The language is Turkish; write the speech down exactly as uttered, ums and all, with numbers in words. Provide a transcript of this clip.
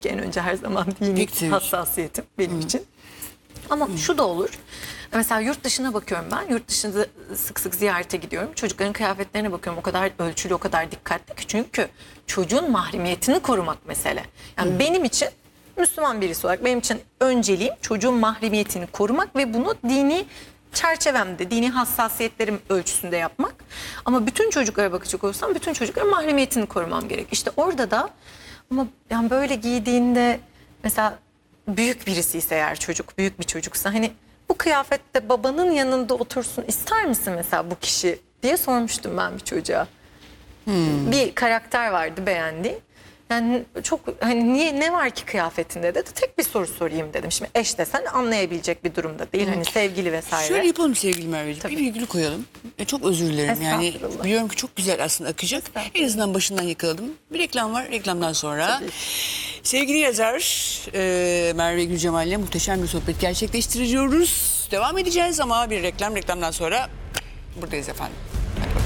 En önce her zaman dini Peki. hassasiyetim benim Hı. için. Ama Hı. şu da olur. Mesela yurt dışına bakıyorum ben. Yurt dışında sık sık ziyarete gidiyorum. Çocukların kıyafetlerine bakıyorum. O kadar ölçülü, o kadar dikkatli ki. Çünkü çocuğun mahremiyetini korumak mesele. Yani Hı. benim için, Müslüman birisi olarak benim için önceliğim çocuğun mahremiyetini korumak ve bunu dini çerçevemde, dini hassasiyetlerim ölçüsünde yapmak. Ama bütün çocuklara bakacak olursam bütün çocukların mahremiyetini korumam gerek. İşte orada da ama yani böyle giydiğinde mesela büyük birisi ise eğer çocuk, büyük bir çocuksa hani bu kıyafette babanın yanında otursun ister misin mesela bu kişi diye sormuştum ben bir çocuğa. Hmm. Bir karakter vardı beğendiği. Yani çok hani niye ne var ki kıyafetinde dedi. Tek bir soru sorayım dedim. Şimdi eş desen anlayabilecek bir durumda değil. Hmm. Hani sevgili vesaire. Şöyle yapalım sevgili Merveciğim. Bir virgül koyalım. E, çok özür dilerim. Yani biliyorum ki çok güzel aslında akacak. En azından başından yakaladım. Bir reklam var. Reklamdan sonra Tabii. sevgili yazar e, Merve Gülcemal ile muhteşem bir sohbet gerçekleştiriyoruz. Devam edeceğiz ama bir reklam reklamdan sonra buradayız efendim. Hadi bakalım.